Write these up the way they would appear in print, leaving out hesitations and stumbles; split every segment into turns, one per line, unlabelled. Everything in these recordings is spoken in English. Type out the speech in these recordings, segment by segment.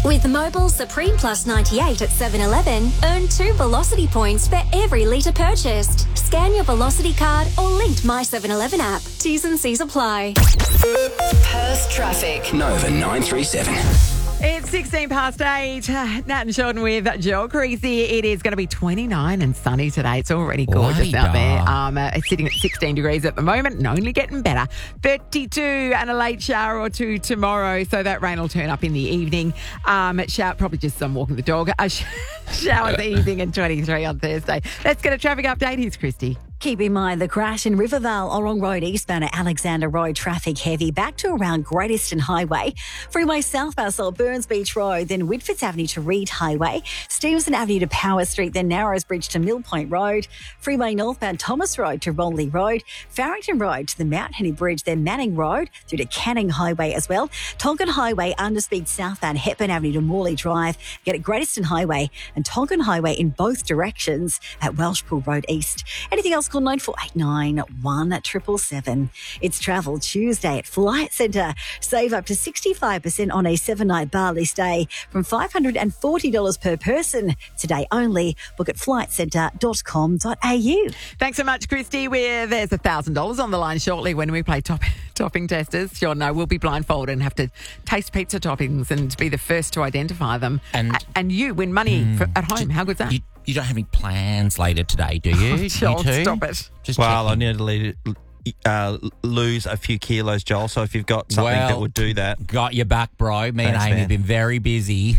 With Mobile Supreme Plus 98 at 7-Eleven, earn 2 Velocity points for every litre purchased. Scan your Velocity card or linked My 7-Eleven app. T's and C's apply.
Perth traffic.
Nova 937.
It's 16 past 8. Nat and Jordan with Joel Creasy. It is going to be 29 and sunny today. It's already gorgeous out there. It's sitting at 16 degrees at the moment and only getting better. 32 and a late shower or two tomorrow. So that rain will turn up in the evening. Shower, probably just some walking the dog. Shower the evening and 23 on Thursday. Let's get a traffic update. Here's Christy.
Keep in mind the crash in Rivervale, Orong Road, eastbound at Alexander Road, traffic heavy. Back to around Great Eastern Highway. Freeway southbound, so Burns Beach Road, then Whitfords Avenue to Reed Highway. Stevenson Avenue to Power Street, then Narrows Bridge to Mill Point Road. Freeway northbound Thomas Road to Ronley Road. Farrington Road to the Mount Henry Bridge, then Manning Road through to Canning Highway as well. Tonkin Highway, underspeed southbound Hepburn Avenue to Morley Drive. Get at Great Eastern Highway and Tonkin Highway in both directions at Welshpool Road East. Anything else, call 9489 1777. It's Travel Tuesday at Flight Centre. Save up to 65% on a 7-night Bali stay from $540 per person. Today only. Book at flightcentre.com.au.
Thanks so much, Christy. There's $1,000 on the line shortly when we play topping testers. Sure, no, we'll be blindfolded and have to taste pizza toppings and be the first to identify them. And you win money at home. How good's that?
You don't have any plans later today, do you?
Joel,
you too?
Stop it.
Just
well,
checking.
I need to lose a few kilos, Joel. So if you've got something that would do that.
Got your back, bro. Me and
Thanks,
Amy
man.
have been very busy.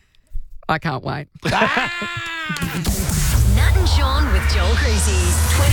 I can't wait.
Nat and Sean with Joel Creasy.